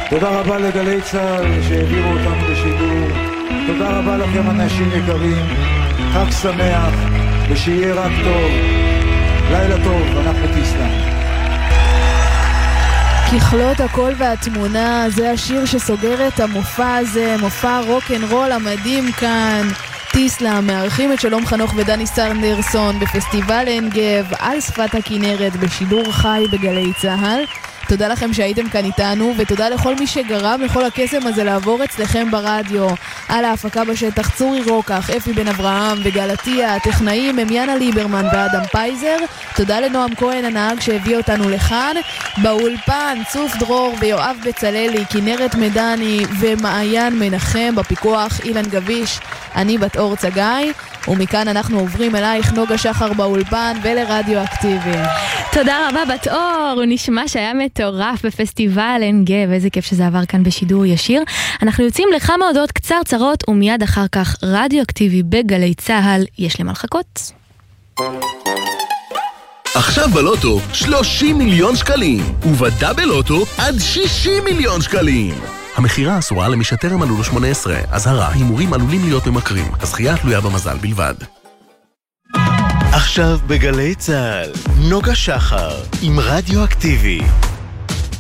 תודה רבה לגלי צה"ל שהעבירו אותנו בשידור. תודה רבה לכם אנשים יקרים. חג שמח ושיהיה רק טוב. לילה טוב, אנחנו תיסלם. ככלות הקול והתמונה, זה השיר שסוגר את המופע הזה, מופע רוק'נ'רול המדהים כאן. תיסלם מארחים את שלום חנוך ודני סנדרסון בפסטיבל עין גב על שפת הכנרת בשידור חי בגלי צהל. תודה לכם שהייתם כאן איתנו, ותודה לכל מי שגרם לכל הקסם הזה לעבור אצלכם ברדיו. על ההפקה בשטח צורי רוקח, אפי בן אברהם וגלתיה, הטכנאים הם יאנה ליברמן ואדם פייזר. תודה לנועם כהן הנהג שהביא אותנו לכאן. באולפן צוף דרור ויואב בצללי, כנרת מדני ומעיין מנחם, בפיקוח אילן גביש, אני בת אור צגאי. ומכאן אנחנו עוברים אלייך נוגה שחר באולפן ולרדיו אקטיבי. תודה רבה בת אור, הוא נשמע שהיה מטורף בפסטיבל עין גב, איזה כיף שזה עבר כאן בשידור ישיר. אנחנו יוצאים לכמה הודעות קצרצרות ומיד אחר כך רדיו אקטיבי בגלי צהל, יש למה לחכות. עכשיו בלוטו 30 מיליון שקלים, ובדאבל לוטו עד 60 מיליון שקלים. המחירה אסורה למי שטרם מלאו לו 18. אזהרה, הימורים עלולים להיות ממכרים. הזכייה תלויה במזל בלבד. עכשיו בגלי צהל, נוגה שחר עם רדיו אקטיבי.